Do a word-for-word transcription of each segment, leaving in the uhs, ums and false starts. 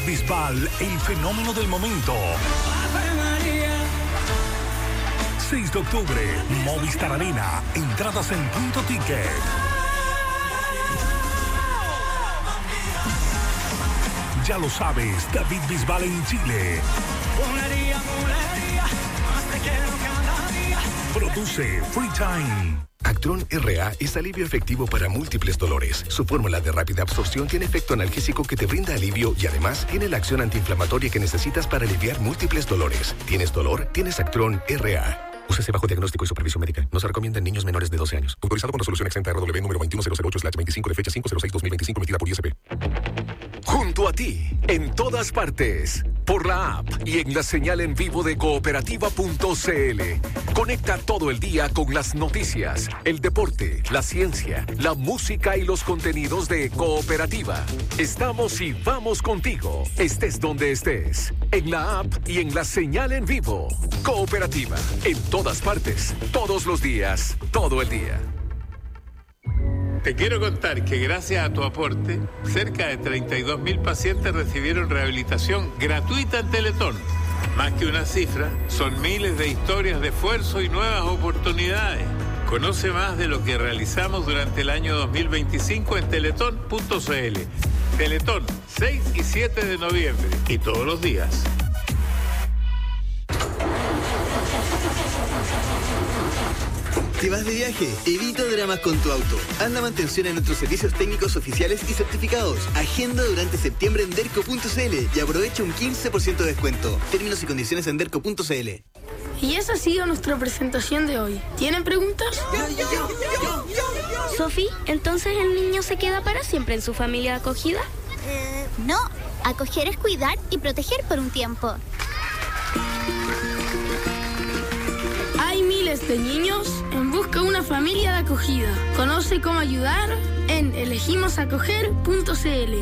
Bisbal, el fenómeno del momento. seis de octubre, Movistar Arena, entradas en Punto Ticket. Ya lo sabes, David Bisbal en Chile. Produce Free Time. Actron R A es alivio efectivo para múltiples dolores. Su fórmula de rápida absorción tiene efecto analgésico que te brinda alivio y además tiene la acción antiinflamatoria que necesitas para aliviar múltiples dolores. ¿Tienes dolor? Tienes Actron R A. Úsese bajo diagnóstico y supervisión médica. No se recomienda en niños menores de doce años. Autorizado con resolución exenta R W número veintiuno cero cero ocho veinticinco de fecha cinco cero seis dos mil veinticinco emitida por I S P. Junto a ti, en todas partes, por la app y en la señal en vivo de cooperativa punto c l. Conecta todo el día con las noticias, el deporte, la ciencia, la música y los contenidos de Cooperativa. Estamos y vamos contigo, estés donde estés, en la app y en la señal en vivo. Cooperativa, en todas partes, todos los días, todo el día. Te quiero contar que gracias a tu aporte, cerca de treinta y dos mil pacientes recibieron rehabilitación gratuita en Teletón. Más que una cifra, son miles de historias de esfuerzo y nuevas oportunidades. Conoce más de lo que realizamos durante el año dos mil veinticinco en teletón punto c l. Teletón, seis y siete de noviembre y todos los días. ¿Te vas de viaje? Evita dramas con tu auto. Haz la mantención en nuestros servicios técnicos oficiales y certificados. Agenda durante septiembre en derco punto c l y aprovecha un quince por ciento de descuento. Términos y condiciones en derco punto c l. Y esa ha sido nuestra presentación de hoy. ¿Tienen preguntas? Yo, yo, yo, yo, yo. Sofi, ¿entonces el niño se queda para siempre en su familia acogida? Eh, no. Acoger es cuidar y proteger por un tiempo. Hay miles de niños en busca de una familia de acogida. Conoce cómo ayudar en elegimos acoger punto c l.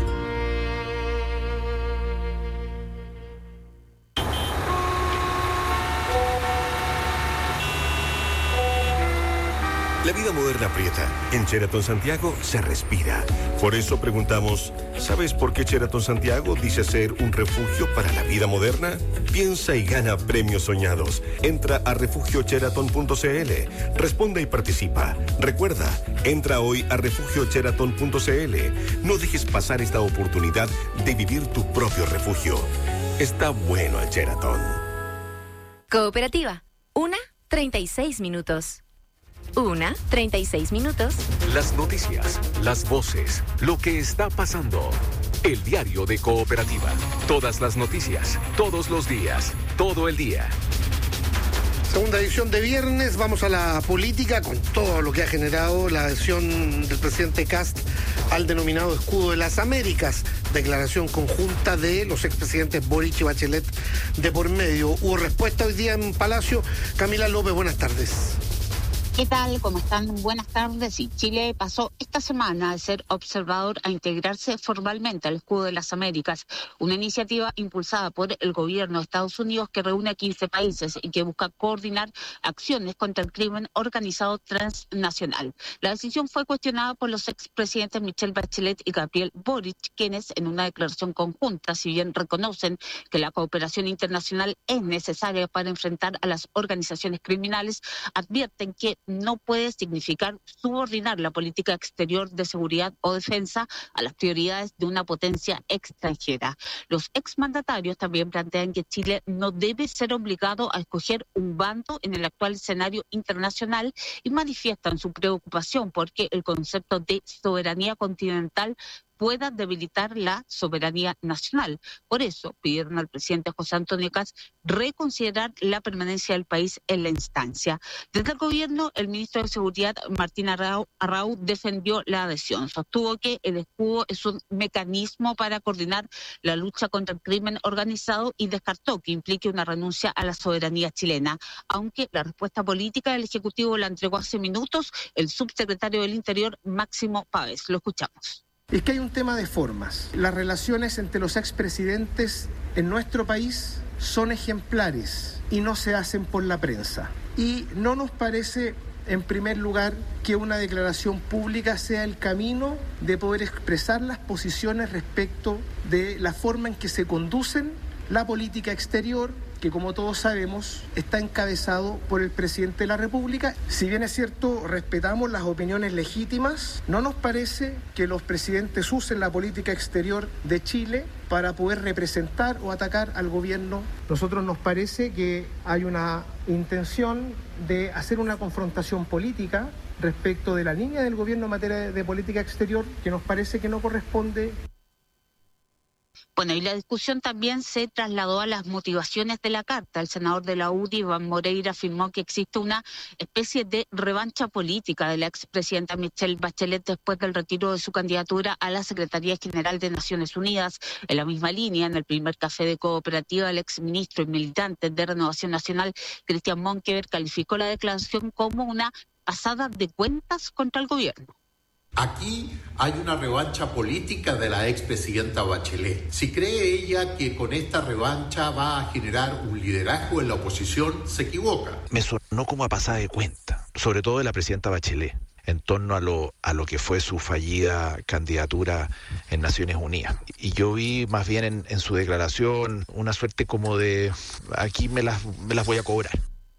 La vida moderna aprieta. En Sheraton Santiago se respira. Por eso preguntamos, ¿sabes por qué Sheraton Santiago dice ser un refugio para la vida moderna? Piensa y gana premios soñados. Entra a refugio sheraton punto c l. Responde y participa. Recuerda, entra hoy a refugio sheraton punto c l. No dejes pasar esta oportunidad de vivir tu propio refugio. Está bueno el Sheraton. Cooperativa. Una, treinta y seis minutos. Una, treinta y seis minutos. Las noticias, las voces, lo que está pasando. El diario de Cooperativa. Todas las noticias, todos los días, todo el día. Segunda edición de viernes, vamos a la política con todo lo que ha generado la adhesión del presidente Kast al denominado escudo de las Américas, declaración conjunta de los expresidentes Boric y Bachelet de por medio. Hubo respuesta hoy día en Palacio. Camila López, buenas tardes. ¿Qué tal? ¿Cómo están? Buenas tardes. Sí, Chile pasó esta semana de ser observador a integrarse formalmente al Escudo de las Américas, una iniciativa impulsada por el gobierno de Estados Unidos que reúne a quince países y que busca coordinar acciones contra el crimen organizado transnacional. La decisión fue cuestionada por los expresidentes Michelle Bachelet y Gabriel Boric, quienes en una declaración conjunta, si bien reconocen que la cooperación internacional es necesaria para enfrentar a las organizaciones criminales, advierten que no puede significar subordinar la política exterior de seguridad o defensa a las prioridades de una potencia extranjera. Los exmandatarios también plantean que Chile no debe ser obligado a escoger un bando en el actual escenario internacional y manifiestan su preocupación porque el concepto de soberanía continental pueda debilitar la soberanía nacional. Por eso pidieron al presidente José Antonio Kast reconsiderar la permanencia del país en la instancia. Desde el gobierno, el ministro de Seguridad, Martín Arrau, Arrau defendió la adhesión. Sostuvo que el escudo es un mecanismo para coordinar la lucha contra el crimen organizado y descartó que implique una renuncia a la soberanía chilena. Aunque la respuesta política del Ejecutivo la entregó hace minutos el subsecretario del Interior, Máximo Pávez. Lo escuchamos. Es que hay un tema de formas. Las relaciones entre los expresidentes en nuestro país son ejemplares y no se hacen por la prensa. Y no nos parece en primer lugar, que una declaración pública sea el camino de poder expresar las posiciones respecto de la forma en que se conducen la política exterior, que como todos sabemos está encabezado por el presidente de la República. Si bien es cierto, respetamos las opiniones legítimas, no nos parece que los presidentes usen la política exterior de Chile para poder representar o atacar al gobierno. Nosotros nos parece que hay una intención de hacer una confrontación política respecto de la línea del gobierno en materia de política exterior que nos parece que no corresponde. Bueno, y la discusión también se trasladó a las motivaciones de la carta. El senador de la U D I, Iván Moreira, afirmó que existe una especie de revancha política de la expresidenta Michelle Bachelet después del retiro de su candidatura a la Secretaría General de Naciones Unidas. En la misma línea, en el primer café de Cooperativa, el exministro y militante de Renovación Nacional, Cristian Monkeberg, calificó la declaración como una pasada de cuentas contra el gobierno. Aquí hay una revancha política de la expresidenta Bachelet. Si cree ella que con esta revancha va a generar un liderazgo en la oposición, se equivoca. Me sonó como a pasada de cuenta, sobre todo de la presidenta Bachelet, en torno a lo, a lo que fue su fallida candidatura en Naciones Unidas. Y yo vi más bien en, en su declaración una suerte como de, aquí me las, me las voy a cobrar.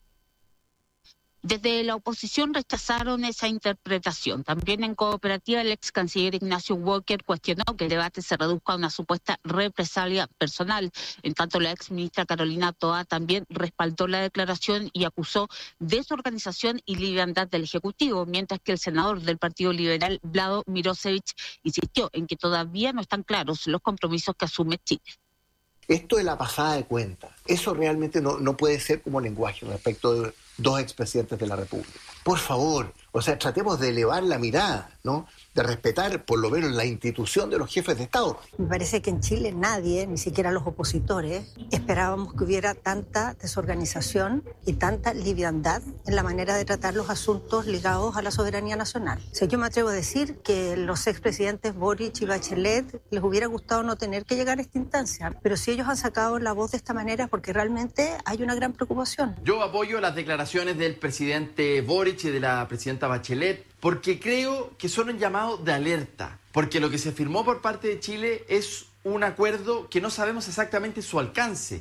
Desde la oposición rechazaron esa interpretación. También en Cooperativa, el ex canciller Ignacio Walker cuestionó que el debate se reduzca a una supuesta represalia personal. En tanto, la ex ministra Carolina Toa también respaldó la declaración y acusó desorganización y liviandad del Ejecutivo, mientras que el senador del Partido Liberal, Vlado Mirosevich, insistió en que todavía no están claros los compromisos que asume Chile. Esto de la pasada de cuenta, eso realmente no, no puede ser como lenguaje respecto de dos expresidentes de la República. Por favor, o sea, tratemos de elevar la mirada, ¿no? De respetar por lo menos la institución de los jefes de Estado. Me parece que en Chile nadie, ni siquiera los opositores, esperábamos que hubiera tanta desorganización y tanta liviandad en la manera de tratar los asuntos ligados a la soberanía nacional. O sea, yo me atrevo a decir que los expresidentes Boric y Bachelet les hubiera gustado no tener que llegar a esta instancia, pero si ellos han sacado la voz de esta manera es porque realmente hay una gran preocupación. Yo apoyo las declaraciones del presidente Boric y de la presidenta Bachelet, porque creo que son un llamado de alerta, porque lo que se firmó por parte de Chile es un acuerdo que no sabemos exactamente su alcance.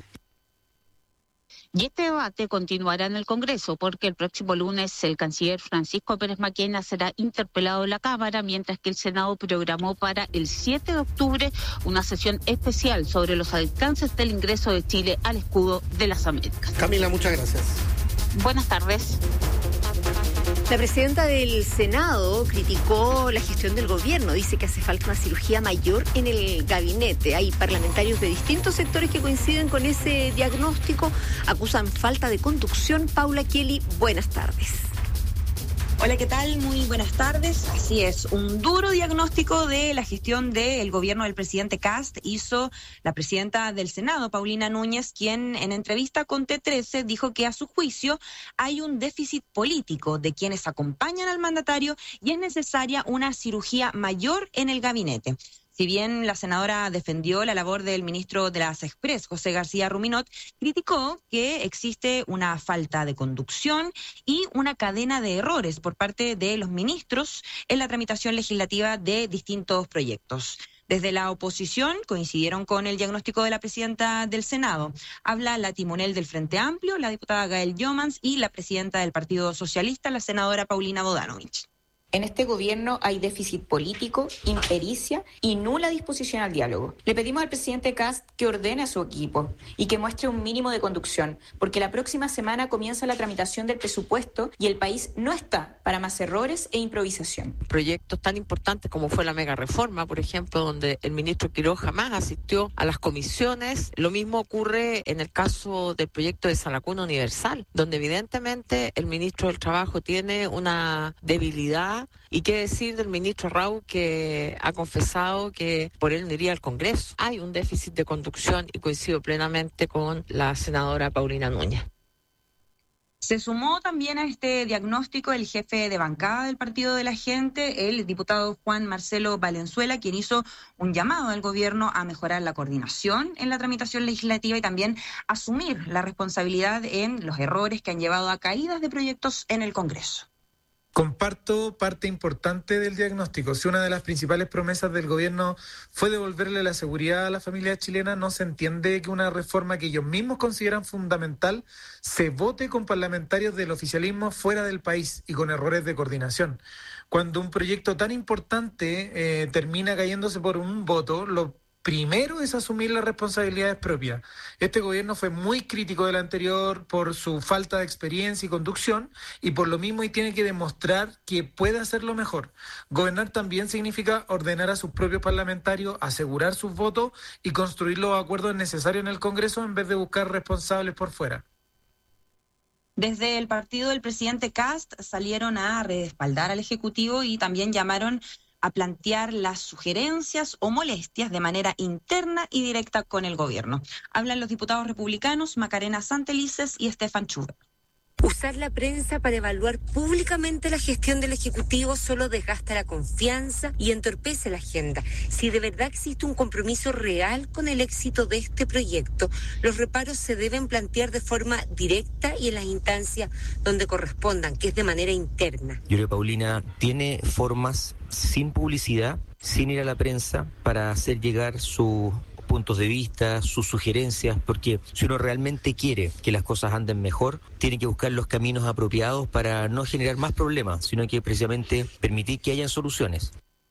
Y este debate continuará en el Congreso, porque el próximo lunes el canciller Francisco Pérez Maquena será interpelado en la Cámara, mientras que el Senado programó para el siete de octubre una sesión especial sobre los alcances del ingreso de Chile al escudo de las Américas. Camila, muchas gracias. Buenas tardes. La presidenta del Senado criticó la gestión del gobierno. Dice que hace falta una cirugía mayor en el gabinete. Hay parlamentarios de distintos sectores que coinciden con ese diagnóstico. Acusan falta de conducción. Paula Kelly, buenas tardes. Hola, ¿qué tal? Muy buenas tardes. Así es, un duro diagnóstico de la gestión del gobierno del presidente Kast hizo la presidenta del Senado, Paulina Núñez, quien en entrevista con T trece dijo que a su juicio hay un déficit político de quienes acompañan al mandatario y es necesaria una cirugía mayor en el gabinete. Si bien la senadora defendió la labor del ministro de las Express, José García Ruminot, criticó que existe una falta de conducción y una cadena de errores por parte de los ministros en la tramitación legislativa de distintos proyectos. Desde la oposición coincidieron con el diagnóstico de la presidenta del Senado. Habla la timonel del Frente Amplio, la diputada Gael Yomans, y la presidenta del Partido Socialista, la senadora Paulina Bodanovich. En este gobierno hay déficit político, impericia y nula disposición al diálogo. Le pedimos al presidente Kast que ordene a su equipo y que muestre un mínimo de conducción, porque la próxima semana comienza la tramitación del presupuesto y el país no está para más errores e improvisación. Proyectos tan importantes como fue la mega reforma, por ejemplo, donde el ministro Quiroga jamás asistió a las comisiones. Lo mismo ocurre en el caso del proyecto de Salacuna Universal, donde evidentemente el ministro del Trabajo tiene una debilidad. Y qué decir del ministro Rau, que ha confesado que por él no iría al Congreso. Hay un déficit de conducción y coincido plenamente con la senadora Paulina Núñez. Se sumó también a este diagnóstico el jefe de bancada del Partido de la Gente, el diputado Juan Marcelo Valenzuela, quien hizo un llamado al gobierno a mejorar la coordinación en la tramitación legislativa y también asumir la responsabilidad en los errores que han llevado a caídas de proyectos en el Congreso. Comparto parte importante del diagnóstico. Si una de las principales promesas del gobierno fue devolverle la seguridad a la familia chilena, no se entiende que una reforma que ellos mismos consideran fundamental se vote con parlamentarios del oficialismo fuera del país y con errores de coordinación. Cuando un proyecto tan importante eh, termina cayéndose por un voto, lo primero es asumir las responsabilidades propias. Este gobierno fue muy crítico del anterior por su falta de experiencia y conducción, y por lo mismo y tiene que demostrar que puede hacerlo mejor. Gobernar también significa ordenar a sus propios parlamentarios, asegurar sus votos y construir los acuerdos necesarios en el Congreso en vez de buscar responsables por fuera. Desde el partido del presidente Kast salieron a respaldar al Ejecutivo y también llamaron a plantear las sugerencias o molestias de manera interna y directa con el gobierno. Hablan los diputados republicanos Macarena Santelices y Stefan Schubert. Usar la prensa para evaluar públicamente la gestión del Ejecutivo solo desgasta la confianza y entorpece la agenda. Si de verdad existe un compromiso real con el éxito de este proyecto, los reparos se deben plantear de forma directa y en las instancias donde correspondan, que es de manera interna. Yo creo que Paulina tiene formas sin publicidad, sin ir a la prensa, para hacer llegar su puntos de vista, sus sugerencias, porque si uno realmente quiere que las cosas anden mejor, tiene que buscar los caminos apropiados para no generar más problemas, sino que precisamente permitir que hayan soluciones.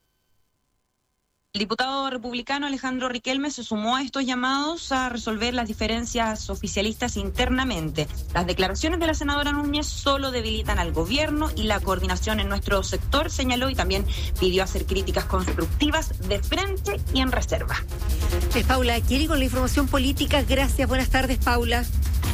El diputado republicano Alejandro Riquelme se sumó a estos llamados a resolver las diferencias oficialistas internamente. Las declaraciones de la senadora Núñez solo debilitan al gobierno y la coordinación en nuestro sector, señaló, y también pidió hacer críticas constructivas de frente y en reserva. Es Paula Achiri con la información política. Gracias, buenas tardes, Paula.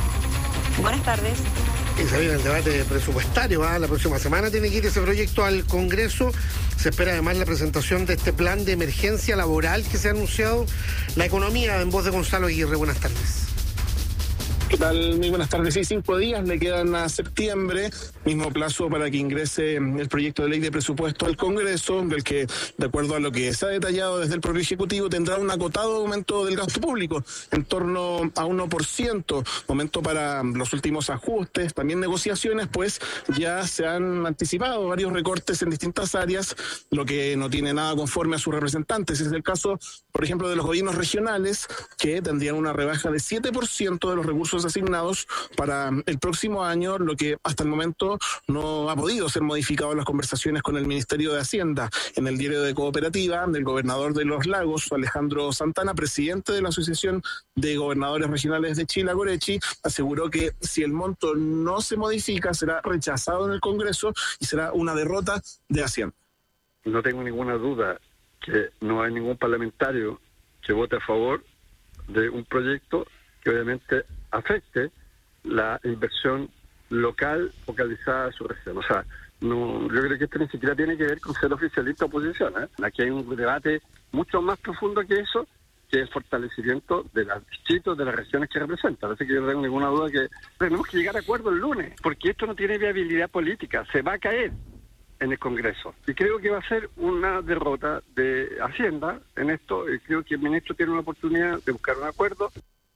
Buenas tardes. Y se viene el debate presupuestario, ¿eh? La próxima semana tiene que ir ese proyecto al Congreso. Se espera además la presentación de este plan de emergencia laboral que se ha anunciado. La economía, en voz de Gonzalo Aguirre. Buenas tardes. ¿Qué tal? Muy buenas tardes. Sí, cinco días le quedan a septiembre, mismo plazo para que ingrese el proyecto de ley de presupuesto al Congreso, del que, de acuerdo a lo que se ha detallado desde el propio Ejecutivo, tendrá un acotado aumento del gasto público, en torno a uno por ciento, momento para los últimos ajustes, también negociaciones, pues ya se han anticipado varios recortes en distintas áreas, lo que no tiene nada conforme a sus representantes. Es el caso, por ejemplo, de los gobiernos regionales, que tendrían una rebaja de siete por ciento de los recursos asignados para el próximo año, lo que hasta el momento no ha podido ser modificado en las conversaciones con el Ministerio de Hacienda. En el diario de Cooperativa, del gobernador de Los Lagos, Alejandro Santana, presidente de la Asociación de Gobernadores Regionales de Chile, Agorechi, aseguró que si el monto no se modifica, será rechazado en el Congreso y será una derrota de Hacienda. No tengo ninguna duda que no hay ningún parlamentario que vote a favor de un proyecto que obviamente afecte la inversión local focalizada a su región. O sea, no, yo creo que esto ni siquiera tiene que ver con ser oficialista o oposición, ¿eh? Aquí hay un debate mucho más profundo que eso, que es el fortalecimiento de los distritos, de las regiones que representan. Así que yo no tengo ninguna duda que tenemos que llegar a acuerdo el lunes, porque esto no tiene viabilidad política, se va a caer en el Congreso. Y creo que va a ser una derrota de Hacienda en esto, y creo que el ministro tiene una oportunidad de buscar un acuerdo.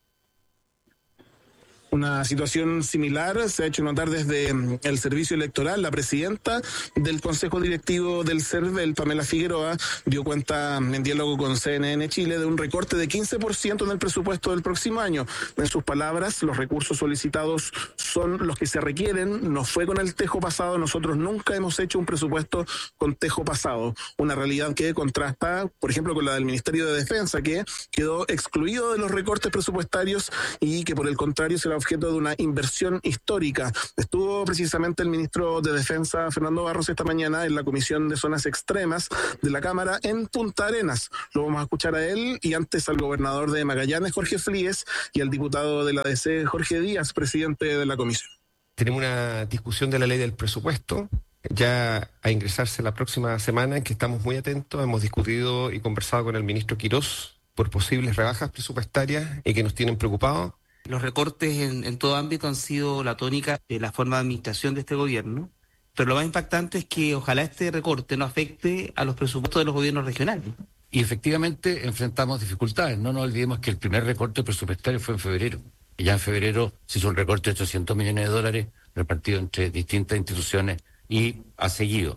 Una situación similar se ha hecho notar desde el servicio electoral. La presidenta del Consejo Directivo del CERVEL, Pamela Figueroa, dio cuenta en diálogo con C N N Chile de un recorte de quince por ciento en el presupuesto del próximo año. En sus palabras, los recursos solicitados son los que se requieren. No fue con el tejo pasado. Nosotros nunca hemos hecho un presupuesto con tejo pasado. Una realidad que contrasta, por ejemplo, con la del Ministerio de Defensa, que quedó excluido de los recortes presupuestarios y que, por el contrario, será objeto de una inversión histórica. Estuvo precisamente el ministro de Defensa, Fernando Barros, esta mañana en la Comisión de Zonas Extremas de la Cámara en Punta Arenas. Lo vamos a escuchar a él y antes al gobernador de Magallanes, Jorge Fríes, y al diputado de la D C, Jorge Díaz, presidente de la comisión. Tenemos una discusión de la ley del presupuesto, ya a ingresarse la próxima semana, en que estamos muy atentos. Hemos discutido y conversado con el ministro Quirós por posibles rebajas presupuestarias y que nos tienen preocupados. Los recortes en, en todo ámbito han sido la tónica de la forma de administración de este gobierno, pero lo más impactante es que ojalá este recorte no afecte a los presupuestos de los gobiernos regionales. Y efectivamente enfrentamos dificultades. No nos olvidemos que el primer recorte presupuestario fue en febrero. Y ya en febrero se hizo un recorte de ochocientos millones de dólares repartido entre distintas instituciones y ha seguido.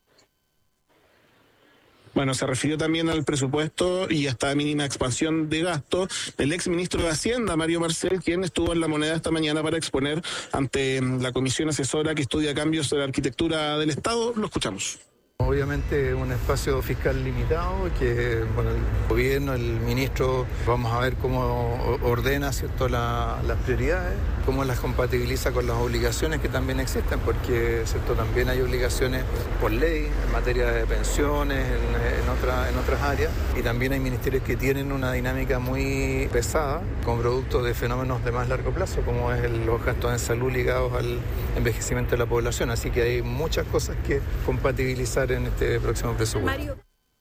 Bueno, se refirió también al presupuesto y a esta mínima expansión de gasto el exministro de Hacienda, Mario Marcel, quien estuvo en La Moneda esta mañana para exponer ante la comisión asesora que estudia cambios de la arquitectura del Estado. Lo escuchamos. Obviamente un espacio fiscal limitado que, bueno, el gobierno, el ministro, vamos a ver cómo ordena, ¿cierto?, la, las prioridades, cómo las compatibiliza con las obligaciones que también existen, porque, ¿cierto?, también hay obligaciones por ley en materia de pensiones, en, en, otra, en otras áreas, y también hay ministerios que tienen una dinámica muy pesada con producto de fenómenos de más largo plazo, como es el, los gastos en salud ligados al envejecimiento de la población, así que hay muchas cosas que compatibilizar en este próximo presupuesto. Mario.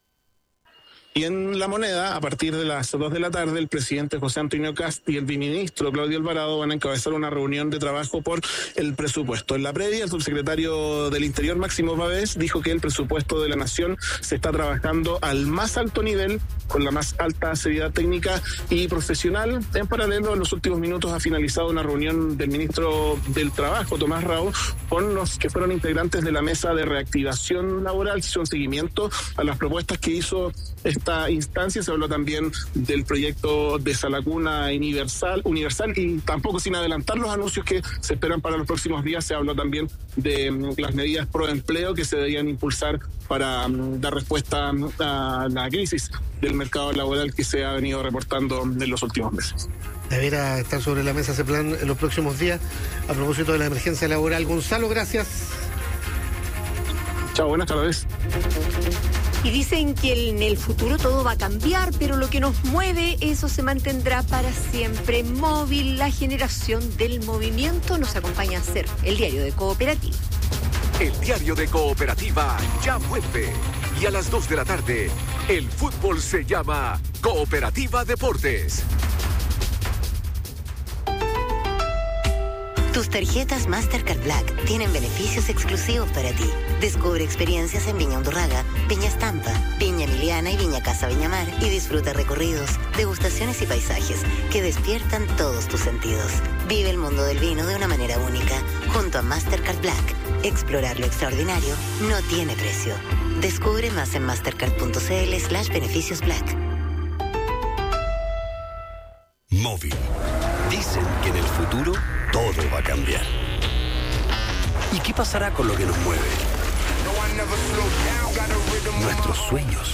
Y en La Moneda, a partir de las dos de la tarde, el presidente José Antonio Kast y el viceministro Claudio Alvarado van a encabezar una reunión de trabajo por el presupuesto. En la previa, el subsecretario del Interior, Máximo Pavés, dijo que el presupuesto de la Nación se está trabajando al más alto nivel, con la más alta seriedad técnica y profesional. En paralelo, en los últimos minutos ha finalizado una reunión del ministro del Trabajo, Tomás Rao, con los que fueron integrantes de la mesa de reactivación laboral. Hizo un seguimiento a las propuestas que hizo esta instancia. Se habló también del proyecto de Salacuna Universal, universal y tampoco sin adelantar los anuncios que se esperan para los próximos días, se habló también de um, las medidas pro empleo que se deberían impulsar para um, dar respuesta um, a la crisis del mercado laboral que se ha venido reportando en los últimos meses. Deberá estar sobre la mesa ese plan en los próximos días a propósito de la emergencia laboral. Gonzalo, gracias. Chao, buenas tardes. Y dicen que en el futuro todo va a cambiar, pero lo que nos mueve, eso se mantendrá para siempre. Móvil, la generación del movimiento, nos acompaña a hacer el diario de Cooperativa. El diario de Cooperativa ya vuelve. Y a las dos de la tarde, el fútbol se llama Cooperativa Deportes. Tus tarjetas Mastercard Black tienen beneficios exclusivos para ti. Descubre experiencias en Viña Undurraga, Viña Estampa, Viña Emiliana y Viña Casa Viñamar y disfruta recorridos, degustaciones y paisajes que despiertan todos tus sentidos. Vive el mundo del vino de una manera única junto a Mastercard Black. Explorar lo extraordinario no tiene precio. Descubre más en mastercard.cl slash beneficios black. Móvil. Dicen que en el futuro todo va a cambiar. ¿Y qué pasará con lo que nos mueve? Nuestros sueños.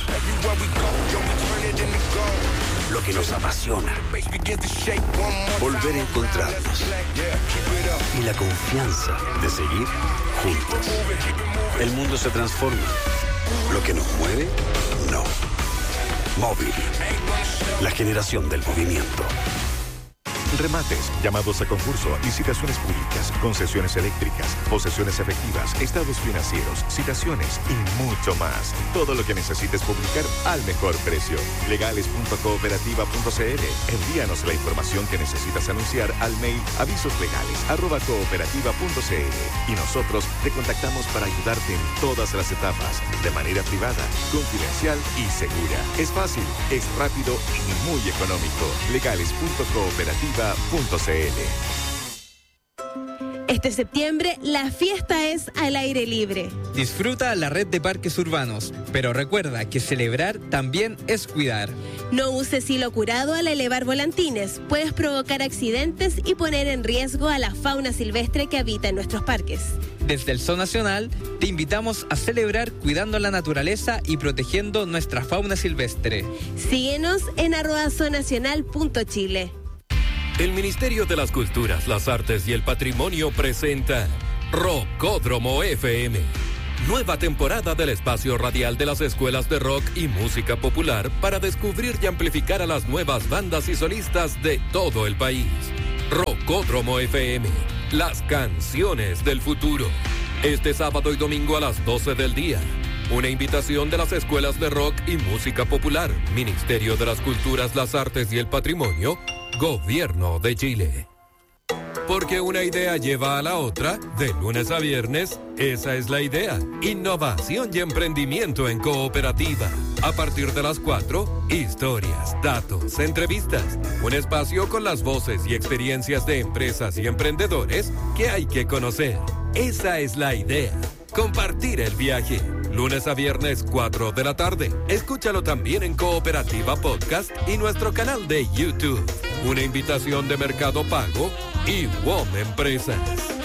Lo que nos apasiona. Volver a encontrarnos. Y la confianza de seguir juntos. El mundo se transforma. Lo que nos mueve, no. Móvil. La generación del movimiento. Remates, llamados a concurso, licitaciones públicas, concesiones eléctricas, posesiones efectivas, estados financieros, citaciones y mucho más. Todo lo que necesites publicar al mejor precio. legales punto cooperativa punto cl. Envíanos la información que necesitas anunciar al mail avisoslegales arroba cooperativa punto cl y nosotros te contactamos para ayudarte en todas las etapas, de manera privada, confidencial y segura. Es fácil, es rápido y muy económico. legales punto cooperativa punto cl. Este septiembre, la fiesta es al aire libre. Disfruta la red de parques urbanos, pero recuerda que celebrar también es cuidar. No uses hilo curado al elevar volantines. Puedes provocar accidentes y poner en riesgo a la fauna silvestre que habita en nuestros parques. Desde el Zoo Nacional, te invitamos a celebrar cuidando la naturaleza y protegiendo nuestra fauna silvestre. Síguenos en arroba zoonacional punto chile. El Ministerio de las Culturas, las Artes y el Patrimonio presenta Rockódromo F M. Nueva temporada del espacio radial de las escuelas de rock y música popular para descubrir y amplificar a las nuevas bandas y solistas de todo el país. Rockódromo F M, las canciones del futuro. Este sábado y domingo a las doce del día. Una invitación de las escuelas de rock y música popular, Ministerio de las Culturas, las Artes y el Patrimonio, Gobierno de Chile. Porque una idea lleva a la otra, de lunes a viernes, esa es la idea. Innovación y emprendimiento en Cooperativa. A partir de las cuatro, historias, datos, entrevistas. Un espacio con las voces y experiencias de empresas y emprendedores que hay que conocer. Esa es la idea. compartir el viaje. Lunes a viernes, cuatro de la tarde. Escúchalo también en Cooperativa Podcast y nuestro canal de YouTube. Una invitación de Mercado Pago y W O M Empresas.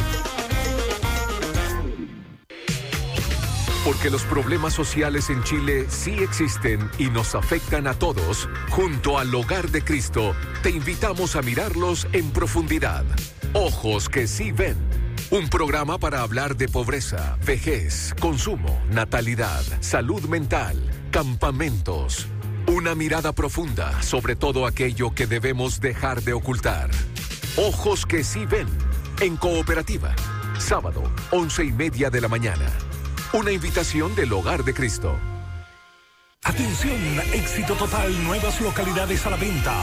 Porque los problemas sociales en Chile sí existen y nos afectan a todos, junto al Hogar de Cristo, te invitamos a mirarlos en profundidad. Ojos que sí ven. Un programa para hablar de pobreza, vejez, consumo, natalidad, salud mental, campamentos. Una mirada profunda sobre todo aquello que debemos dejar de ocultar. Ojos que sí ven. En Cooperativa. Sábado, once y media de la mañana. Una invitación del Hogar de Cristo. Atención, éxito total, nuevas localidades a la venta.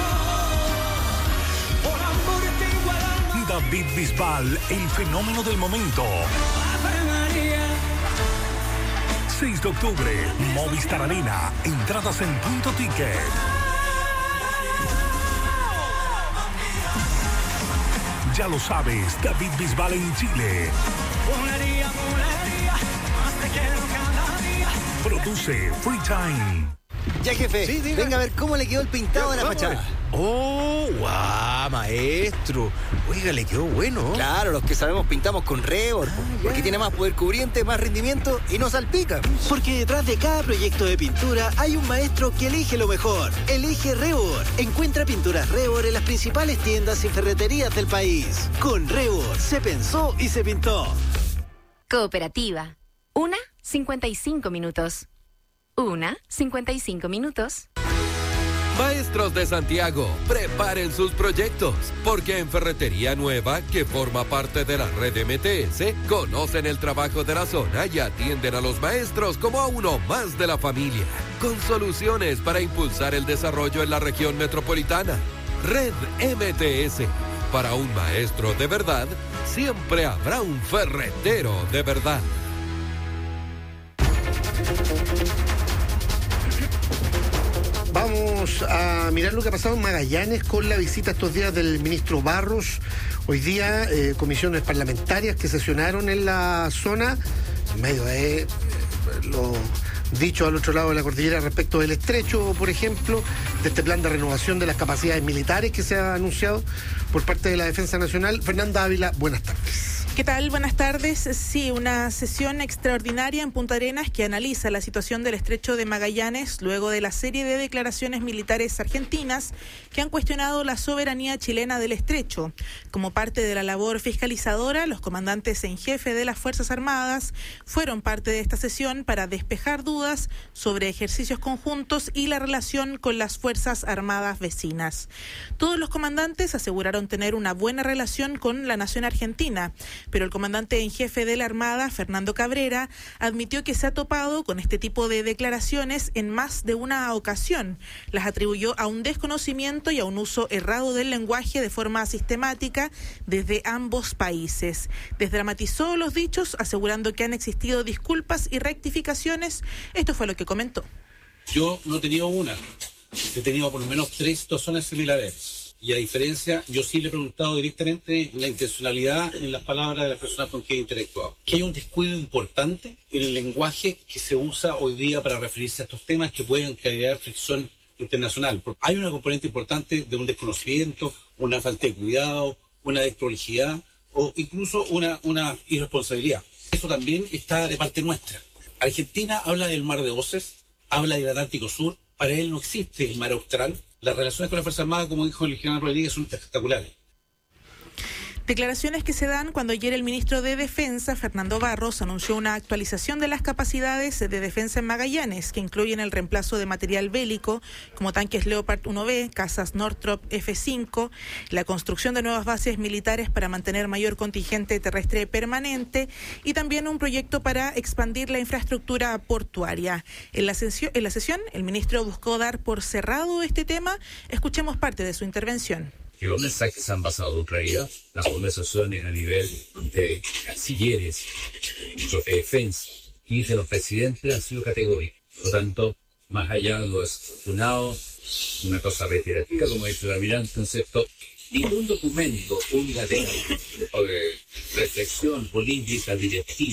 David Bisbal, el fenómeno del momento. seis de octubre, Movistar Arena, entradas en Punto Ticket. Ya lo sabes, David Bisbal en Chile. Produce Free Time. Ya, jefe, sí, venga a ver cómo le quedó el pintado de la fachada. Oh, guau, maestro. Oiga, le quedó bueno. Claro, los que sabemos pintamos con Rebor, ah, porque tiene más poder cubriente, más rendimiento y no salpica. Porque detrás de cada proyecto de pintura hay un maestro que elige lo mejor. Elige Rebor. Encuentra pinturas Rebor en las principales tiendas y ferreterías del país. Con Rebor se pensó y se pintó. Cooperativa. Una, cincuenta y cinco minutos. Una, cincuenta y cinco minutos. Maestros de Santiago, preparen sus proyectos, porque en Ferretería Nueva, que forma parte de la red M T S, conocen el trabajo de la zona y atienden a los maestros como a uno más de la familia, con soluciones para impulsar el desarrollo en la región metropolitana. Red M T S. Para un maestro de verdad, siempre habrá un ferretero de verdad. Vamos a mirar lo que ha pasado en Magallanes con la visita estos días del ministro Barros. Hoy día, eh, comisiones parlamentarias que sesionaron en la zona, en medio de eh, lo dicho al otro lado de la cordillera respecto del estrecho, por ejemplo, de este plan de renovación de las capacidades militares que se ha anunciado por parte de la Defensa Nacional. Fernanda Ávila, buenas tardes. ¿Qué tal? Buenas tardes. Sí, una sesión extraordinaria en Punta Arenas que analiza la situación del estrecho de Magallanes luego de la serie de declaraciones militares argentinas que han cuestionado la soberanía chilena del estrecho. Como parte de la labor fiscalizadora, los comandantes en jefe de las Fuerzas Armadas fueron parte de esta sesión para despejar dudas sobre ejercicios conjuntos y la relación con las Fuerzas Armadas vecinas. Todos los comandantes aseguraron tener una buena relación con la nación argentina, pero el comandante en jefe de la Armada, Fernando Cabrera, admitió que se ha topado con este tipo de declaraciones en más de una ocasión. Las atribuyó a un desconocimiento y a un uso errado del lenguaje de forma sistemática desde ambos países. Desdramatizó los dichos, asegurando que han existido disculpas y rectificaciones. Esto fue lo que comentó. Yo no he tenido una, he tenido por lo menos tres situaciones similares. Y a diferencia, yo sí le he preguntado directamente la intencionalidad en las palabras de las personas con quien he interactuado. Que hay un descuido importante en el lenguaje que se usa hoy día para referirse a estos temas que pueden crear fricción internacional. Porque hay una componente importante de un desconocimiento, una falta de cuidado, una desprolijidad o incluso una, una irresponsabilidad. Eso también está de parte nuestra. Argentina habla del Mar de Oces, habla del Atlántico Sur. Para él no existe el Mar Austral. Las relaciones con la Fuerza Armada, como dijo el general Rodríguez, son espectaculares. Declaraciones que se dan cuando ayer el ministro de Defensa, Fernando Barros, anunció una actualización de las capacidades de defensa en Magallanes, que incluyen el reemplazo de material bélico, como tanques Leopard uno B, cazas Northrop F cinco, la construcción de nuevas bases militares para mantener mayor contingente terrestre permanente y también un proyecto para expandir la infraestructura portuaria. En la sesión, en la sesión, el ministro buscó dar por cerrado este tema. Escuchemos parte de su intervención. Que los mensajes han basado en realidad las conversaciones a nivel de cancilleres, ministros de defensa y de los presidentes han sido categóricos. Por lo tanto, más allá de lo desafortunado, una cosa reiterativa, como dice el almirante, un sector, ningún documento, un de reflexión política directiva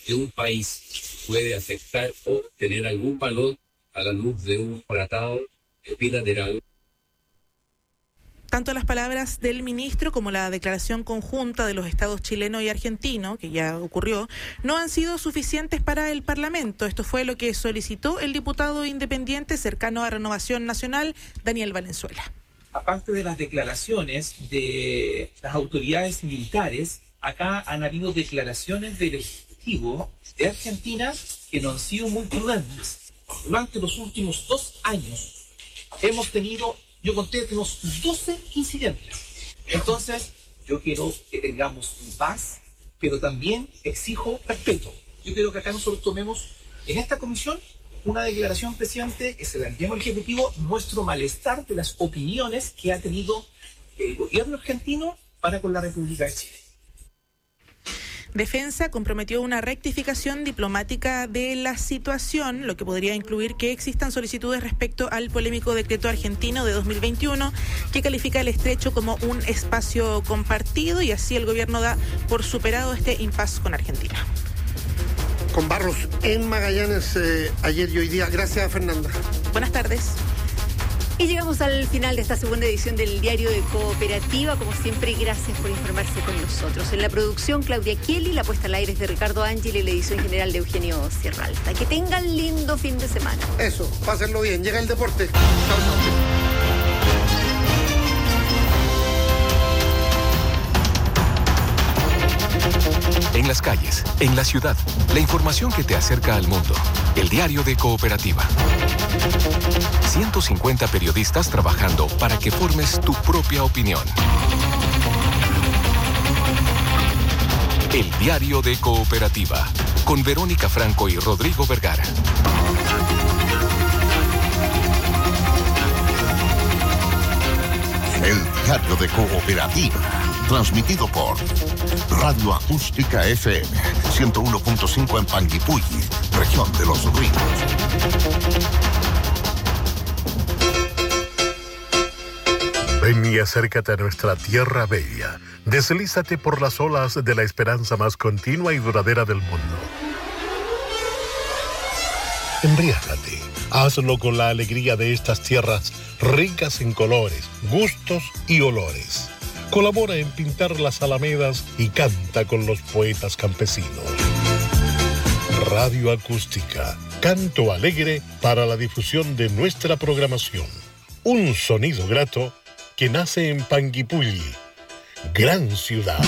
de un país puede afectar o tener algún valor a la luz de un tratado bilateral. Tanto las palabras del ministro como la declaración conjunta de los estados chileno y argentino, que ya ocurrió, no han sido suficientes para el Parlamento. Esto fue lo que solicitó el diputado independiente cercano a Renovación Nacional, Daniel Valenzuela. Aparte de las declaraciones de las autoridades militares, acá han habido declaraciones del Ejecutivo de Argentina que no han sido muy prudentes. Durante los últimos dos años hemos tenido, yo conté, tenemos doce incidentes. Entonces, yo quiero que tengamos paz, pero también exijo respeto. Yo quiero que acá nosotros tomemos en esta comisión una declaración, presidente, que se la enviamos al Ejecutivo, nuestro malestar de las opiniones que ha tenido el gobierno argentino para con la República de Chile. Defensa comprometió una rectificación diplomática de la situación, lo que podría incluir que existan solicitudes respecto al polémico decreto argentino de dos mil veintiuno que califica el estrecho como un espacio compartido, y así el gobierno da por superado este impasse con Argentina. Con Barros en Magallanes eh, ayer y hoy día. Gracias, Fernanda. Buenas tardes. Y llegamos al final de esta segunda edición del Diario de Cooperativa. Como siempre, gracias por informarse con nosotros. En la producción, Claudia Kieli, la puesta al aire es de Ricardo Ángel y la edición general de Eugenio Sierra Alta. Que tengan lindo fin de semana. Eso, pásenlo bien. Llega el deporte. Chao, chao. En las calles, en la ciudad, la información que te acerca al mundo. El Diario de Cooperativa. ciento cincuenta periodistas trabajando para que formes tu propia opinión. El Diario de Cooperativa. Con Verónica Franco y Rodrigo Vergara. El Diario de Cooperativa. Transmitido por Radio Acústica F M ciento uno punto cinco en Panguipulli, región de Los Ríos. Ven y acércate a nuestra tierra bella. Deslízate por las olas de la esperanza más continua y duradera del mundo. Embriágate. Hazlo con la alegría de estas tierras ricas en colores, gustos y olores. Colabora en pintar las alamedas y canta con los poetas campesinos. Radio Acústica, canto alegre para la difusión de nuestra programación. Un sonido grato que nace en Panguipulli, gran ciudad.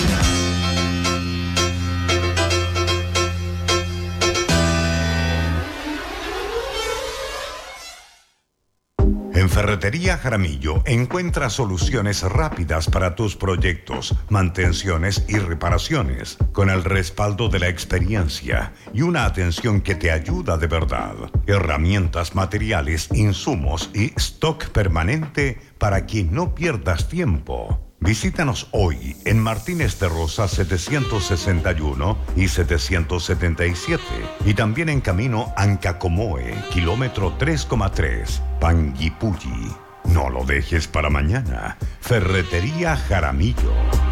En Ferretería Jaramillo encuentra soluciones rápidas para tus proyectos, mantenciones y reparaciones, con el respaldo de la experiencia y una atención que te ayuda de verdad. Herramientas, materiales, insumos y stock permanente para que no pierdas tiempo. Visítanos hoy en Martínez de Rosa setecientos sesenta y uno y setecientos setenta y siete y también en camino Ancacomoe, kilómetro tres coma tres, Panguipulli. No lo dejes para mañana. Ferretería Jaramillo.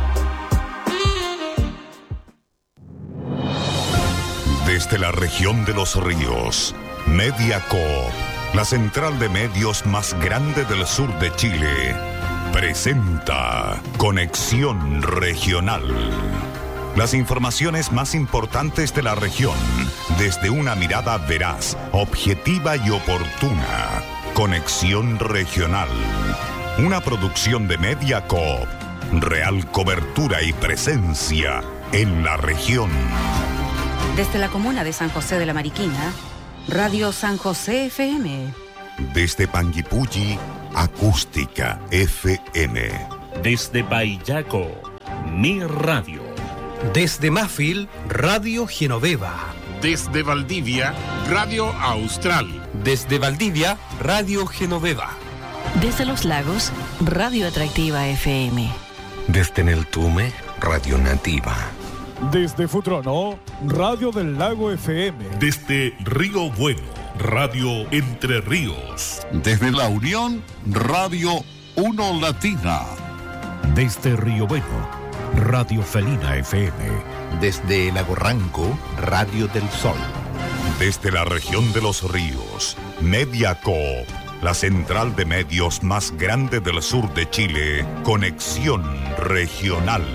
Desde la región de Los Ríos, Mediacoop, la central de medios más grande del sur de Chile, presenta Conexión Regional. Las informaciones más importantes de la región, desde una mirada veraz, objetiva y oportuna. Conexión Regional. Una producción de Mediacoop. Real cobertura y presencia en la región. Desde la comuna de San José de la Mariquina, Radio San José F M. Desde Panguipulli, Acústica F M. Desde Payaco, Mi Radio. Desde Mafil, Radio Genoveva. Desde Valdivia, Radio Austral. Desde Valdivia, Radio Genoveva. Desde Los Lagos, Radio Atractiva F M. Desde Neltume, Radio Nativa. Desde Futrono, Radio del Lago F M. Desde Río Bueno, Radio Entre Ríos. Desde La Unión, Radio Uno Latina. Desde Río Bueno, Radio Felina F M. Desde Lago Ranco, Radio del Sol. Desde la región de los ríos, Media Coop, la central de medios más grande del sur de Chile, conexión regional.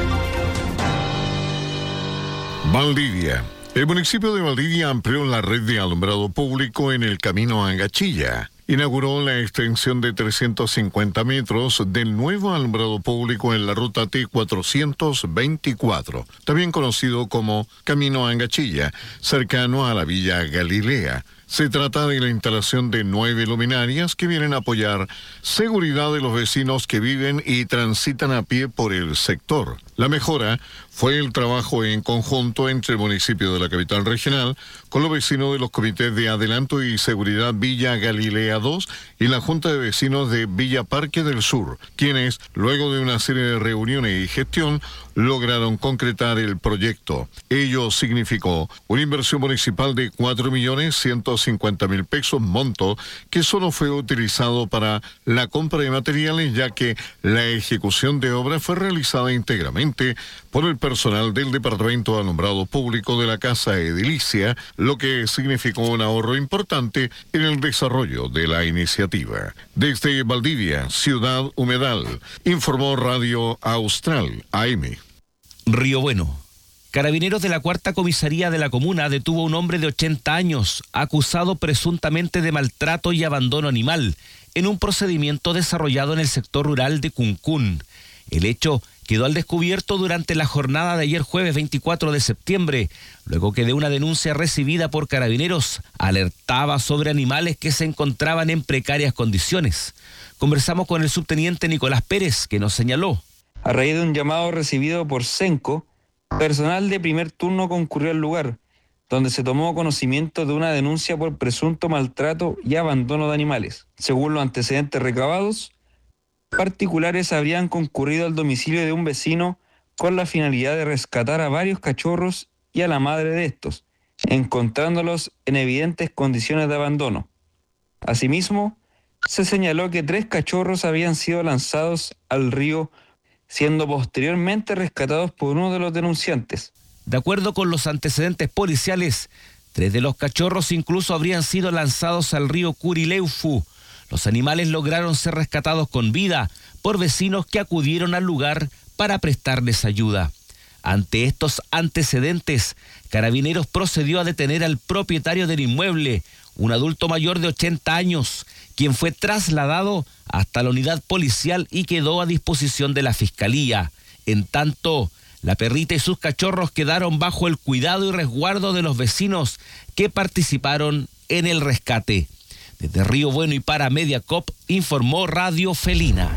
Valdivia. El municipio de Valdivia amplió la red de alumbrado público en el camino a Angachilla. Inauguró la extensión de trescientos cincuenta metros del nuevo alumbrado público en la ruta T cuatrocientos veinticuatro, también conocido como Camino a Angachilla, cercano a la Villa Galilea. Se trata de la instalación de nueve luminarias que vienen a apoyar seguridad de los vecinos que viven y transitan a pie por el sector. La mejora fue el trabajo en conjunto entre el municipio de la capital regional con los vecinos de los comités de adelanto y seguridad Villa Galilea dos y la Junta de Vecinos de Villa Parque del Sur, quienes, luego de una serie de reuniones y gestión, lograron concretar el proyecto. Ello significó una inversión municipal de cuatro millones ciento cincuenta mil pesos, monto que solo fue utilizado para la compra de materiales, ya que la ejecución de obras fue realizada íntegramente por el personal del Departamento de Alumbrado Público de la Casa Edilicia, lo que significó un ahorro importante en el desarrollo de la iniciativa. Desde Valdivia, Ciudad Humedal, informó Radio Austral A M. Río Bueno. Carabineros de la Cuarta Comisaría de la Comuna detuvo a un hombre de ochenta años, acusado presuntamente de maltrato y abandono animal, en un procedimiento desarrollado en el sector rural de Cuncún. El hecho quedó al descubierto durante la jornada de ayer jueves veinticuatro de septiembre, luego que de una denuncia recibida por Carabineros alertaba sobre animales que se encontraban en precarias condiciones. Conversamos con el subteniente Nicolás Pérez, que nos señaló. A raíz de un llamado recibido por Senco, personal de primer turno concurrió al lugar, donde se tomó conocimiento de una denuncia por presunto maltrato y abandono de animales. Según los antecedentes recabados, particulares habrían concurrido al domicilio de un vecino con la finalidad de rescatar a varios cachorros y a la madre de estos, encontrándolos en evidentes condiciones de abandono. Asimismo, se señaló que tres cachorros habían sido lanzados al río, siendo posteriormente rescatados por uno de los denunciantes. De acuerdo con los antecedentes policiales, tres de los cachorros incluso habrían sido lanzados al río Curileufu. Los animales lograron ser rescatados con vida por vecinos que acudieron al lugar para prestarles ayuda. Ante estos antecedentes, Carabineros procedió a detener al propietario del inmueble, un adulto mayor de ochenta años, quien fue trasladado hasta la unidad policial y quedó a disposición de la Fiscalía. En tanto, la perrita y sus cachorros quedaron bajo el cuidado y resguardo de los vecinos que participaron en el rescate. Desde Río Bueno y para Mediacop, informó Radio Felina.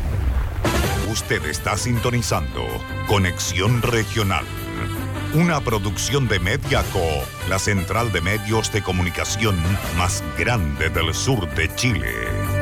Usted está sintonizando Conexión Regional, una producción de Mediacop, la central de medios de comunicación más grande del sur de Chile.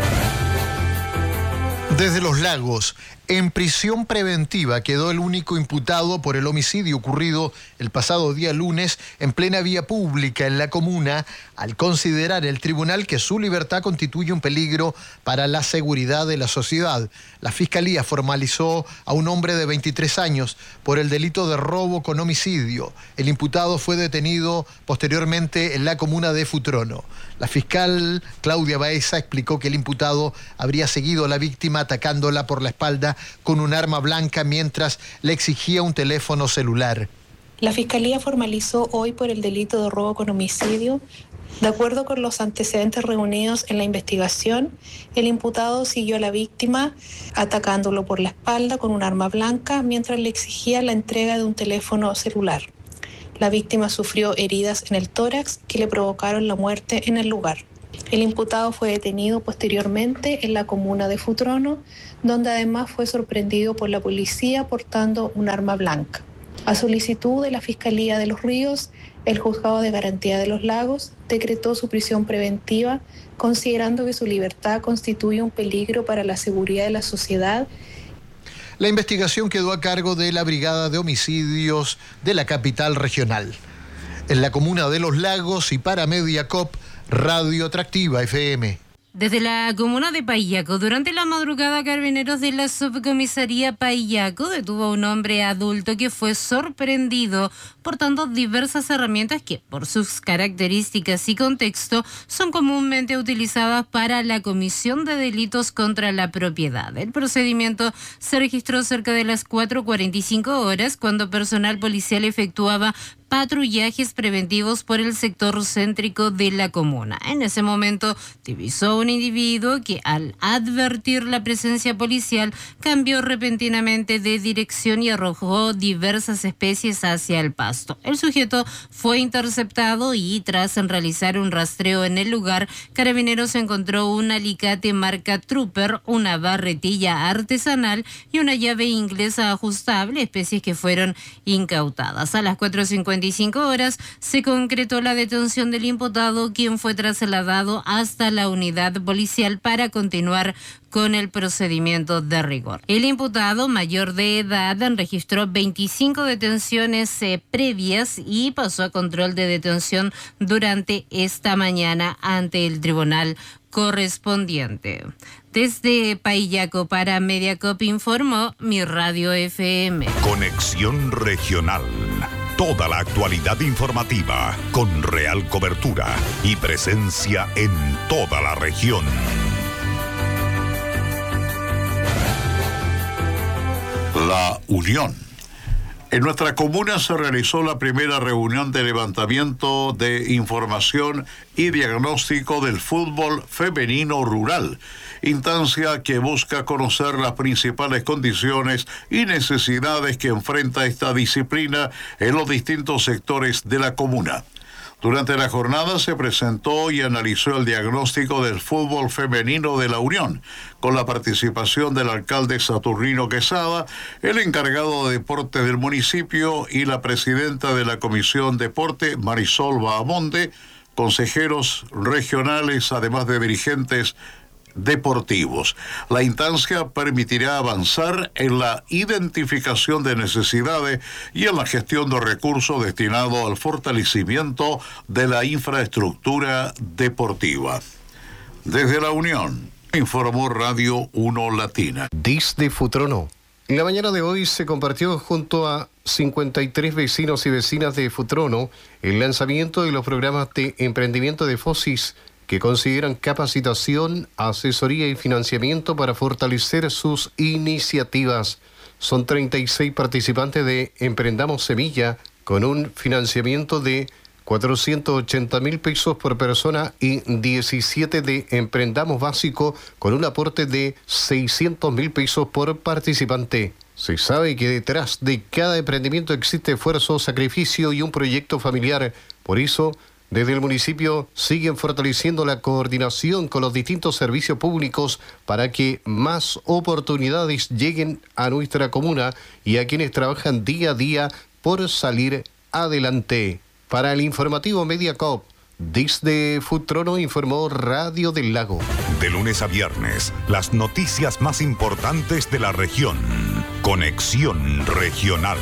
Desde Los Lagos, en prisión preventiva quedó el único imputado por el homicidio ocurrido el pasado día lunes en plena vía pública en la comuna, al considerar el tribunal que su libertad constituye un peligro para la seguridad de la sociedad. La Fiscalía formalizó a un hombre de veintitrés años por el delito de robo con homicidio. El imputado fue detenido posteriormente en la comuna de Futrono. La fiscal Claudia Baeza explicó que el imputado habría seguido a la víctima atacándola por la espalda con un arma blanca mientras le exigía un teléfono celular. La Fiscalía formalizó hoy por el delito de robo con homicidio. De acuerdo con los antecedentes reunidos en la investigación, el imputado siguió a la víctima atacándolo por la espalda con un arma blanca mientras le exigía la entrega de un teléfono celular. La víctima sufrió heridas en el tórax que le provocaron la muerte en el lugar. El imputado fue detenido posteriormente en la comuna de Futrono, donde además fue sorprendido por la policía portando un arma blanca. A solicitud de la Fiscalía de los Ríos, el Juzgado de Garantía de los Lagos decretó su prisión preventiva, considerando que su libertad constituye un peligro para la seguridad de la sociedad. La investigación quedó a cargo de la Brigada de Homicidios de la capital regional. En la comuna de Los Lagos y para Mediacop, Radio Atractiva F M. Desde la comuna de Paillaco, durante la madrugada, carabineros de la subcomisaría Paillaco detuvo a un hombre adulto que fue sorprendido portando diversas herramientas que, por sus características y contexto, son comúnmente utilizadas para la comisión de delitos contra la propiedad. El procedimiento se registró cerca de las cuatro cuarenta y cinco horas, cuando personal policial efectuaba patrullajes preventivos por el sector céntrico de la comuna. En ese momento divisó un individuo que, al advertir la presencia policial, cambió repentinamente de dirección y arrojó diversas especies hacia el pasto. El sujeto fue interceptado y, tras realizar un rastreo en el lugar, Carabineros encontró un alicate marca Trooper, una barretilla artesanal y una llave inglesa ajustable, especies que fueron incautadas. A las cuatro cincuenta y cinco horas se concretó la detención del imputado, quien fue trasladado hasta la unidad policial para continuar con el procedimiento de rigor. El imputado, mayor de edad, registró veinticinco detenciones eh, previas y pasó a control de detención durante esta mañana ante el tribunal correspondiente. Desde Paillaco para Mediacop informó Mi Radio F M. Conexión Regional. Toda la actualidad informativa con real cobertura y presencia en toda la región. La Unión. En nuestra comuna se realizó la primera reunión de levantamiento de información y diagnóstico del fútbol femenino rural, instancia que busca conocer las principales condiciones y necesidades que enfrenta esta disciplina en los distintos sectores de la comuna. Durante la jornada se presentó y analizó el diagnóstico del fútbol femenino de La Unión, con la participación del alcalde Saturnino Quesada, el encargado de deporte del municipio y la presidenta de la Comisión Deporte, Marisol Bahamonde, consejeros regionales, además de dirigentes deportivos. La instancia permitirá avanzar en la identificación de necesidades y en la gestión de recursos destinados al fortalecimiento de la infraestructura deportiva. Desde La Unión, informó Radio uno Latina. Desde Futrono. En la mañana de hoy se compartió junto a cincuenta y tres vecinos y vecinas de Futrono el lanzamiento de los programas de emprendimiento de FOSIS, que consideran capacitación, asesoría y financiamiento para fortalecer sus iniciativas. Son treinta y seis participantes de Emprendamos Semilla, con un financiamiento de cuatrocientos ochenta mil pesos por persona, y diecisiete de Emprendamos Básico, con un aporte de seiscientos mil pesos por participante. Se sabe que detrás de cada emprendimiento existe esfuerzo, sacrificio y un proyecto familiar. Por eso, desde el municipio siguen fortaleciendo la coordinación con los distintos servicios públicos para que más oportunidades lleguen a nuestra comuna y a quienes trabajan día a día por salir adelante. Para el informativo Mediacop, desde Futrono informó Radio del Lago. De lunes a viernes, las noticias más importantes de la región. Conexión Regional.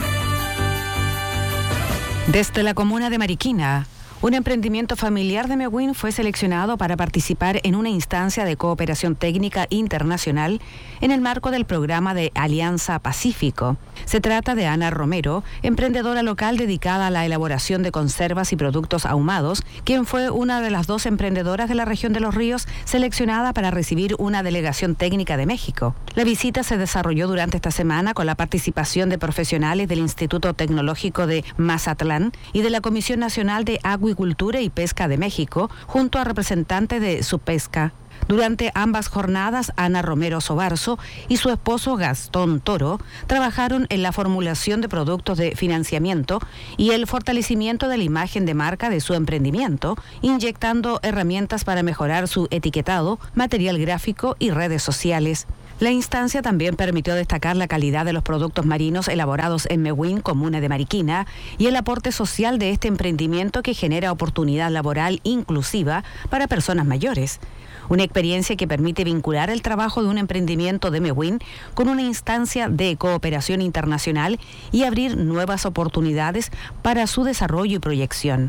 Desde la comuna de Mariquina, un emprendimiento familiar de Mewin fue seleccionado para participar en una instancia de cooperación técnica internacional en el marco del programa de Alianza Pacífico. Se trata de Ana Romero, emprendedora local dedicada a la elaboración de conservas y productos ahumados, quien fue una de las dos emprendedoras de la región de Los Ríos seleccionada para recibir una delegación técnica de México. La visita se desarrolló durante esta semana con la participación de profesionales del Instituto Tecnológico de Mazatlán y de la Comisión Nacional de Acuicultura y Pesca de México, junto a representantes de Subpesca. Durante ambas jornadas, Ana Romero Sobarzo y su esposo Gastón Toro trabajaron en la formulación de productos de financiamiento y el fortalecimiento de la imagen de marca de su emprendimiento, inyectando herramientas para mejorar su etiquetado, material gráfico y redes sociales. La instancia también permitió destacar la calidad de los productos marinos elaborados en Mewin, comuna de Mariquina, y el aporte social de este emprendimiento que genera oportunidad laboral inclusiva para personas mayores. Una experiencia que permite vincular el trabajo de un emprendimiento de Mewin con una instancia de cooperación internacional y abrir nuevas oportunidades para su desarrollo y proyección.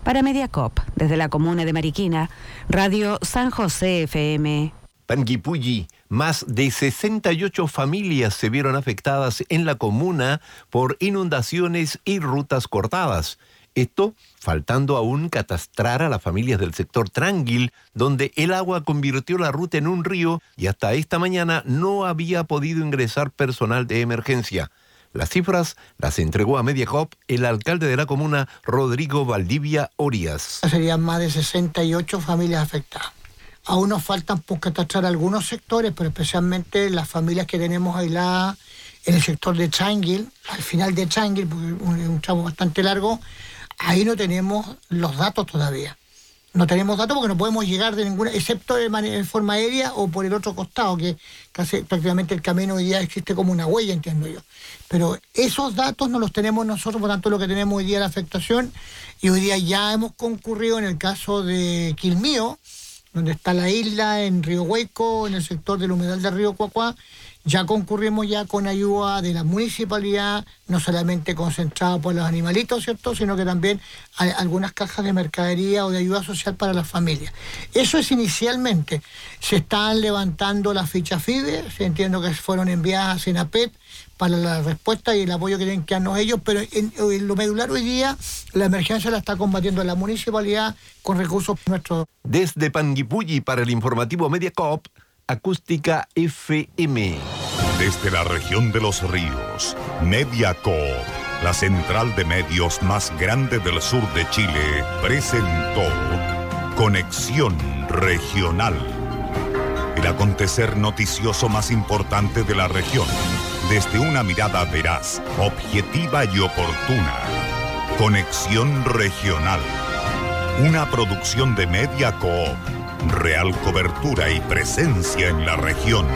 Para Mediacop, desde la comuna de Mariquina, Radio San José F M. Panguipulli, más de sesenta y ocho familias se vieron afectadas en la comuna por inundaciones y rutas cortadas. Esto faltando aún catastrar a las familias del sector Tranguil, donde el agua convirtió la ruta en un río y hasta esta mañana no había podido ingresar personal de emergencia. Las cifras las entregó a Mediacop el alcalde de la comuna, Rodrigo Valdivia Orias. Serían más de sesenta y ocho familias afectadas. Aún nos faltan por catastrar algunos sectores, pero especialmente las familias que tenemos aisladas en el sector de Tranguil, al final de Tranguil, porque es un tramo bastante largo. Ahí no tenemos los datos todavía. No tenemos datos porque no podemos llegar de ninguna, excepto de, manera, de forma aérea o por el otro costado, que casi prácticamente el camino hoy día existe como una huella, entiendo yo. Pero esos datos no los tenemos nosotros, por tanto lo que tenemos hoy día es la afectación, y hoy día ya hemos concurrido en el caso de Quilmío, donde está la isla, en Río Hueco, en el sector del humedal del río Cuacuá. Ya concurrimos ya con ayuda de la municipalidad, no solamente concentrada por los animalitos, ¿cierto?, sino que también hay algunas cajas de mercadería o de ayuda social para las familias. Eso es inicialmente. Se están levantando las fichas FIDE, entiendo que fueron enviadas a Senapet para la respuesta y el apoyo que tienen que darnos ellos, pero en, en lo medular hoy día la emergencia la está combatiendo la municipalidad con recursos nuestros. Desde Panguipulli para el informativo Mediacop, Acústica F M. Desde la región de los ríos, Mediacop, la central de medios más grande del sur de Chile, presentó Conexión Regional. El acontecer noticioso más importante de la región, desde una mirada veraz, objetiva y oportuna. Conexión Regional. Una producción de Mediacop. Real cobertura y presencia en la región.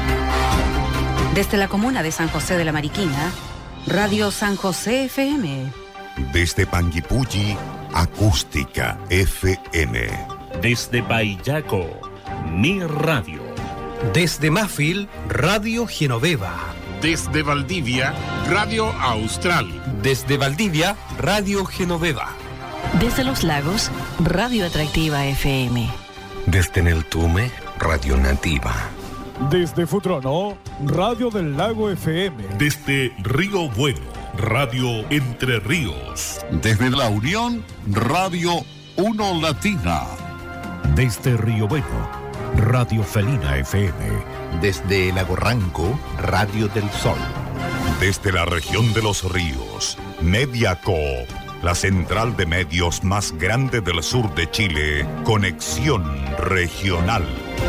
Desde la comuna de San José de la Mariquina, Radio San José F M. Desde Panguipulli, Acústica F M. Desde Paillaco, Mi Radio. Desde Mafil, Radio Genoveva. Desde Valdivia, Radio Austral. Desde Valdivia, Radio Genoveva. Desde Los Lagos, Radio Atractiva F M. Desde Neltume, Radio Nativa. Desde Futrono, Radio del Lago F M. Desde Río Bueno, Radio Entre Ríos. Desde La Unión, Radio Uno Latina. Desde Río Bueno, Radio Felina F M. Desde Lago Ranco, Radio del Sol. Desde la región de los ríos, Mediacop, la central de medios más grande del sur de Chile, Conexión Regional.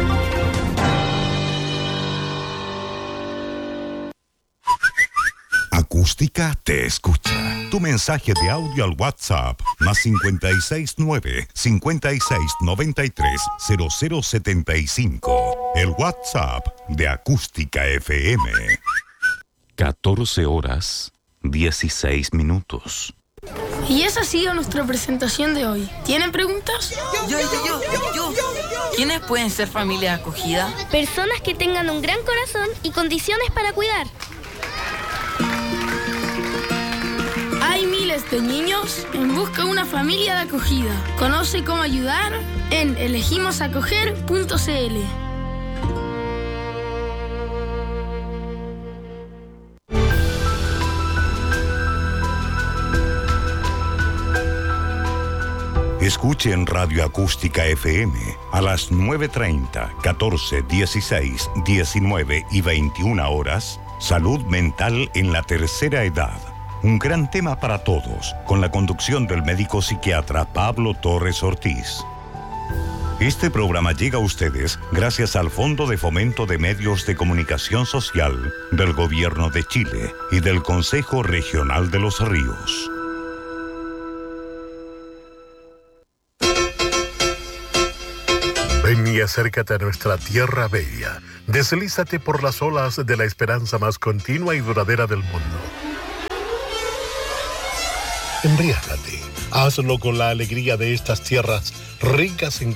Acústica te escucha. Tu mensaje de audio al WhatsApp, más cincuenta y seis nueve, cincuenta y seis noventa y tres, cero cero setenta y cinco. El WhatsApp de Acústica F M. catorce horas, dieciséis minutos. Y esa ha sido nuestra presentación de hoy. ¿Tienen preguntas? Yo, yo, yo, yo, yo. ¿Quiénes pueden ser familia acogida? Personas que tengan un gran corazón y condiciones para cuidar. Hay miles de niños en busca de una familia de acogida. Conoce cómo ayudar en elegimos acoger punto c l. Escuche en Radio Acústica F M a las nueve treinta, catorce, dieciséis, diecinueve y veintiuna horas, Salud Mental en la Tercera Edad. Un gran tema para todos, con la conducción del médico psiquiatra Pablo Torres Ortiz. Este programa llega a ustedes gracias al Fondo de Fomento de Medios de Comunicación Social del Gobierno de Chile y del Consejo Regional de los Ríos. Ven y acércate a nuestra tierra bella. Deslízate por las olas de la esperanza más continua y duradera del mundo. Embriágate. Hazlo con la alegría de estas tierras ricas en